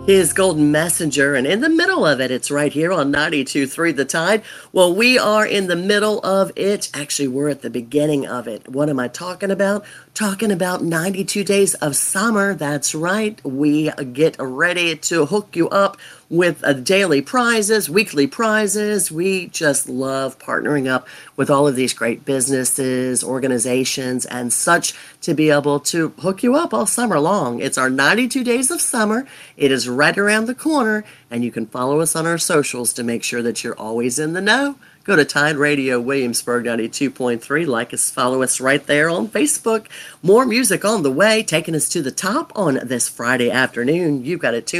His Golden Messenger, and in the middle of it, it's right here on 92.3 The Tide. Well, we are in the middle of it. Actually, we're at the beginning of it. What am I talking about? Talking about 92 days of summer. That's right. We get ready to hook you up with daily prizes, weekly prizes. We just love partnering up with all of these great businesses, organizations, and such to be able to hook you up all summer long. It's our 92 days of summer. It is right around the corner, and you can follow us on our socials to make sure that you're always in the know. Go to Tide Radio Williamsburg 92.3. Like us, follow us right there on Facebook. More music on the way, taking us to the top on this Friday afternoon. You've got to tune